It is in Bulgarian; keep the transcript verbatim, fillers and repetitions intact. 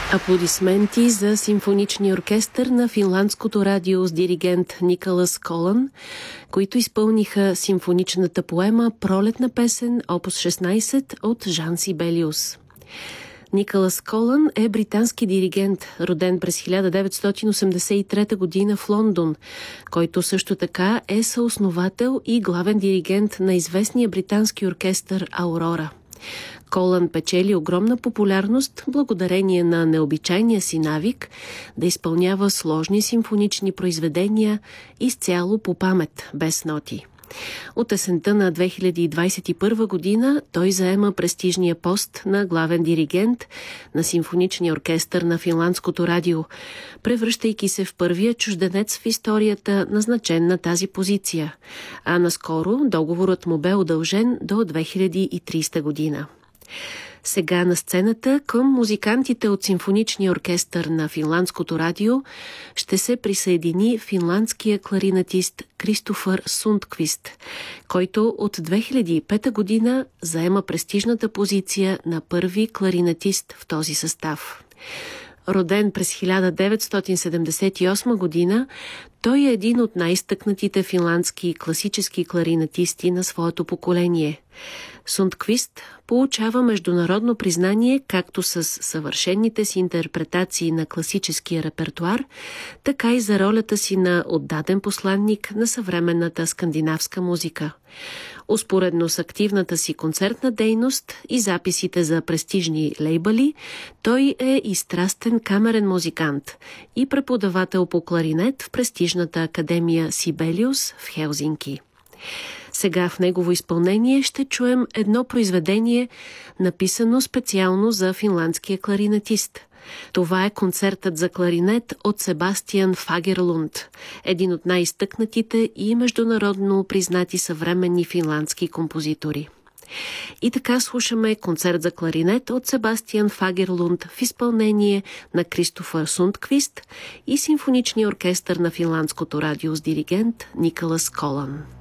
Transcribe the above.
Аплодисменти за симфоничния оркестър на финландското радио с диригент Николас Колън, които изпълниха симфоничната поема «Пролетна песен» опус шестнайсет от Жан Сибелиус. Николас Колън е британски диригент, роден през хиляда деветстотин осемдесет и трета година в Лондон, който също така е съосновател и главен диригент на известния британски оркестър «Аурора». Колън печели огромна популярност благодарение на необичайния си навик да изпълнява сложни симфонични произведения изцяло по памет, без ноти. От есента на две хиляди двайсет и първа година той заема престижния пост на главен диригент на симфоничния оркестър на финландското радио, превръщайки се в първия чужденец в историята, назначен на тази позиция, а наскоро договорът му бе удължен до две хиляди и трийсета година. Сега на сцената към музикантите от симфоничния оркестър на финландското радио ще се присъедини финландския кларинетист Кристофър Сундквист, който от две хиляди и пета година заема престижната позиция на първи кларинетист в този състав. Роден през хиляда деветстотин седемдесет и осма година, той е един от най-изтъкнатите финландски класически кларинетисти на своето поколение. Сундквист получава международно признание както с съвършените си интерпретации на класическия репертуар, така и за ролята си на отдаден посланник на съвременната скандинавска музика. Успоредно с активната си концертна дейност и записите за престижни лейбъли, той е и страстен камерен музикант и преподавател по кларинет в престижната академия Сибелиус в Хелзинки. Сега в негово изпълнение ще чуем едно произведение, написано специално за финландския кларинетист. Това е концертът за кларинет от Себастиан Фагерлунд, един от най-изтъкнатите и международно признати съвременни финландски композитори. И така слушаме концерт за кларинет от Себастиан Фагерлунд в изпълнение на Кристофър Сундквист и симфоничния оркестър на финландското радио с диригент Николас Колън.